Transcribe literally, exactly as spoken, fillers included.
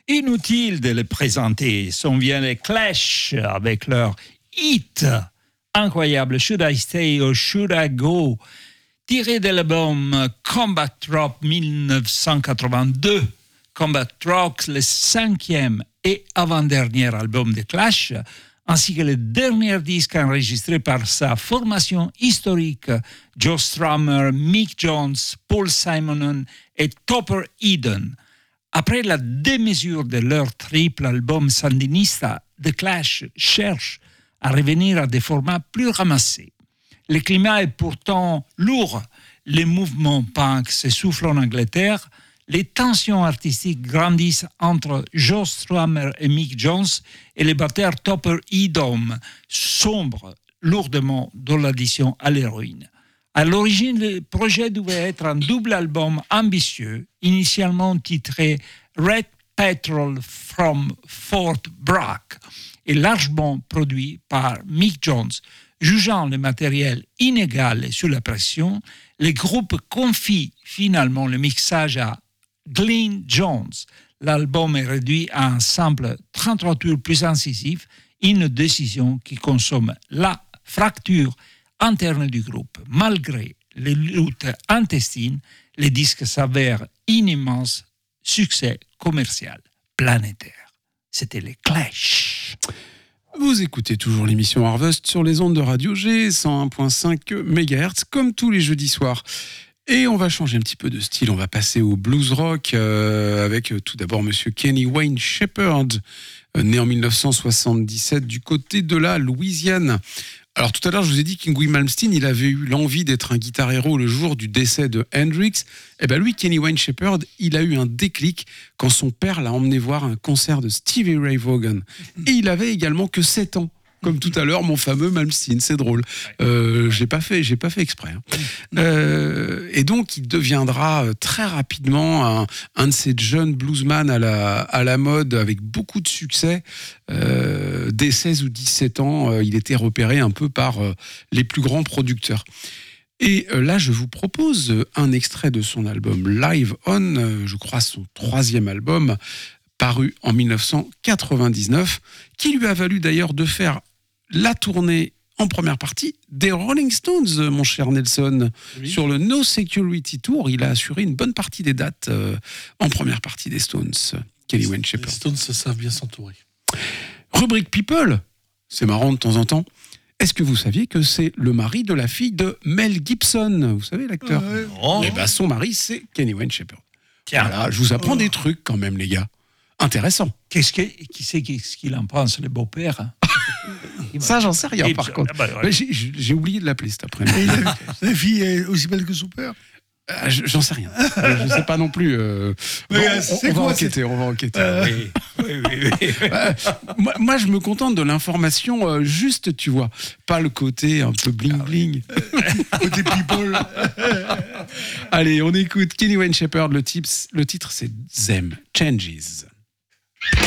Inutile de les présenter, s'en vient les Clash avec leur hit incroyable Should I Stay or Should I Go, tiré de l'album Combat Rock dix-neuf cent quatre-vingt-deux. Combat Rock, le cinquième et avant-dernier album de Clash, ainsi que le dernier disque enregistré par sa formation historique, Joe Strummer, Mick Jones, Paul Simonon et Topper Eden. Après la démesure de leur triple album sandinista, The Clash cherche à revenir à des formats plus ramassés. Le climat est pourtant lourd. Les mouvements punk s'essoufflent en Angleterre. Les tensions artistiques grandissent entre Joe Strummer et Mick Jones et le batteur Topper Eden sombre lourdement dans l'addiction à l'héroïne. À l'origine, le projet devait être un double album ambitieux, initialement titré Red Petrol from Fort Bragg et largement produit par Mick Jones. Jugeant le matériel inégal et sous la pression, le groupe confie finalement le mixage à Glyn Jones. L'album est réduit à un sample trente-trois tours plus incisif, une décision qui consomme la fracture interne du groupe. Malgré les luttes intestines, le disque s'avère un immense succès commercial planétaire. C'était les Clash. Vous écoutez toujours l'émission Harvest sur les ondes de Radio G, cent un virgule cinq mégahertz, comme tous les jeudis soirs. Et on va changer un petit peu de style, on va passer au blues rock euh, avec euh, tout d'abord monsieur Kenny Wayne Shepherd, euh, né en dix-neuf cent soixante-dix-sept du côté de la Louisiane. Alors tout à l'heure, je vous ai dit qu'Yngwie Malmsteen, il avait eu l'envie d'être un guitar héros le jour du décès de Hendrix. Et ben lui, Kenny Wayne Shepherd, il a eu un déclic quand son père l'a emmené voir un concert de Stevie Ray Vaughan. Et il avait également que sept ans. Comme tout à l'heure, mon fameux Malmsteen, c'est drôle. Euh, j'ai pas fait, j'ai pas fait exprès. Hein. Euh, et donc, il deviendra très rapidement un, un de ces jeunes bluesman à la, à la mode avec beaucoup de succès. Euh, dès seize ou dix-sept ans, euh, il était repéré un peu par euh, les plus grands producteurs. Et euh, là, je vous propose un extrait de son album Live On, euh, je crois son troisième album, paru en dix-neuf cent quatre-vingt-dix-neuf, qui lui a valu d'ailleurs de faire la tournée en première partie des Rolling Stones, mon cher Nelson. Oui. Sur le No Security Tour, il a assuré une bonne partie des dates euh, en première partie des Stones. Kenny Wayne Shepherd. Les Stones savent bien s'entourer. Rubrique People, c'est marrant de temps en temps. Est-ce que vous saviez que c'est le mari de la fille de Mel Gibson? Vous savez, l'acteur. Ouais. Oh. Et ben, son mari, c'est Kenny Wayne Shepherd. Tiens. Voilà, je vous apprends Oh. des trucs quand même, les gars. Intéressant. Qu'est-ce que, qui sait qu'est-ce qu'il en pense, le beau-père? Ça, j'en sais rien, Et par je- contre. ah bah, ouais. J'ai, j'ai oublié de l'appeler cet après-midi. Et la, la fille est aussi belle que son père. Euh, j'en sais rien. Euh, je sais pas non plus. Euh... Mais, Bon, euh, on, c'est on va quoi, enquêter, c'est- on va enquêter. Euh, Oui, oui, oui, oui. Euh, moi, moi, je me contente de l'information euh, juste, tu vois. Pas le côté un peu bling-bling. Côté people. Allez, on écoute Kenny Wayne Shepherd. Le, tips, le titre, c'est Them Changes.